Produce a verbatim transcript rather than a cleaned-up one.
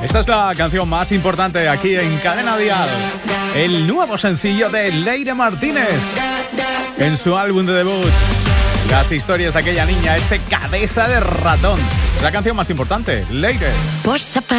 Esta es la canción más importante aquí en Cadena Dial. El nuevo sencillo de Leire Martínez en su álbum de debut. Las historias de aquella niña, este Cabeza de Ratón. La canción más importante, Leire.